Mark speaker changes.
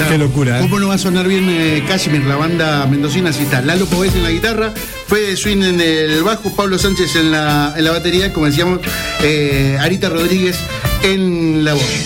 Speaker 1: Claro.
Speaker 2: Qué locura.
Speaker 1: ¿Cómo no va a sonar bien Casimir, la banda mendocina? Así está. Lalo Povés en la guitarra, Fede Swin en el bajo, Pablo Sánchez en la batería, como decíamos, Arita Rodríguez en la voz.